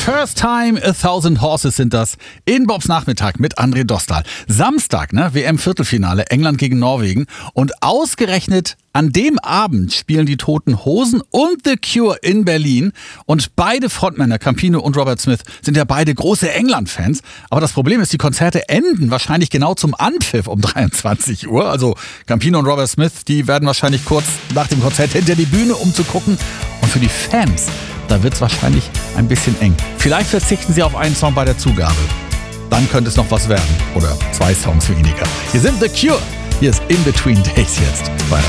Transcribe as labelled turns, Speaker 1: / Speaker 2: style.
Speaker 1: First Time 1000 Horses sind das in Bobs Nachmittag mit André Dostal. Samstag, WM-Viertelfinale, England gegen Norwegen. Und ausgerechnet an dem Abend spielen die Toten Hosen und The Cure in Berlin. Und beide Frontmänner, Campino und Robert Smith, sind ja beide große England-Fans. Aber das Problem ist, die Konzerte enden wahrscheinlich genau zum Anpfiff um 23 Uhr. Also Campino und Robert Smith, die werden wahrscheinlich kurz nach dem Konzert hinter die Bühne, um zu gucken. Und für die Fans, da wird es wahrscheinlich ein bisschen eng. Vielleicht verzichten sie auf einen Song bei der Zugabe. Dann könnte es noch was werden. Oder 2 Songs weniger. Hier sind The Cure. Hier ist In Between Days jetzt bei